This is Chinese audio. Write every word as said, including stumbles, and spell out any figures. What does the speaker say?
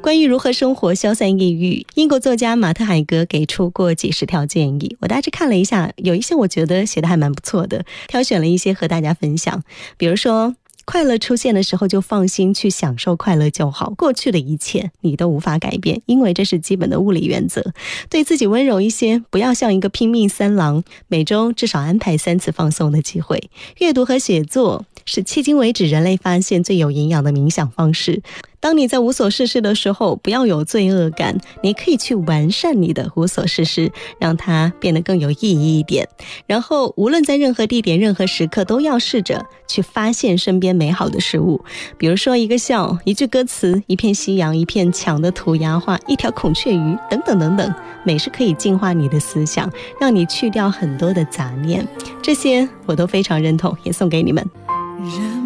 关于如何生活消散抑郁，英国作家马特海格给出过几十条建议，我大致看了一下，有一些我觉得写得还蛮不错的，挑选了一些和大家分享。比如说，快乐出现的时候就放心去享受快乐就好，过去的一切你都无法改变，因为这是基本的物理原则。对自己温柔一些，不要像一个拼命三郎，每周至少安排三次放松的机会。阅读和写作是迄今为止人类发现最有营养的冥想方式。当你在无所事事的时候，不要有罪恶感，你可以去完善你的无所事事，让它变得更有意义一点。然后无论在任何地点任何时刻，都要试着去发现身边美好的事物，比如说一个笑，一句歌词，一片夕阳，一片墙的涂鸦画，一条孔雀鱼，等等等等。美是可以净化你的思想，让你去掉很多的杂念，这些我都非常认同，也送给你们。